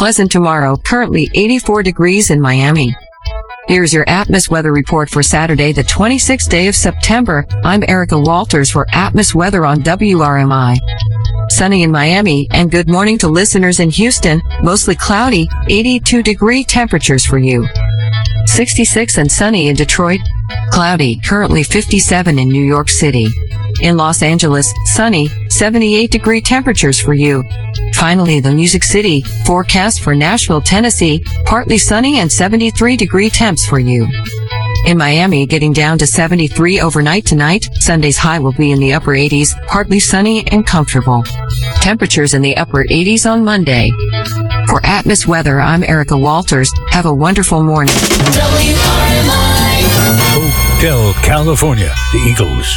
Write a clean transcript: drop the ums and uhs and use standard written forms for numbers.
Pleasant tomorrow, currently 84 degrees in Miami. Here's your Atmos weather report for Saturday, the 26th day of September. I'm Erica Walters for Atmos weather on WRMI. Sunny in Miami, and good morning to listeners in Houston. Mostly cloudy, 82-degree temperatures for you. 66 and sunny in Detroit. Cloudy, currently 57 in New York City. In Los Angeles, sunny, 78-degree temperatures for you. Finally, the Music City, forecast for Nashville, Tennessee, partly sunny and 73-degree temps for you. In Miami, getting down to 73 overnight tonight. Sunday's high will be in the upper 80s, partly sunny and comfortable. Temperatures in the upper 80s on Monday. For Atmos weather, I'm Erica Walters. Have a wonderful morning. Hotel California, the Eagles.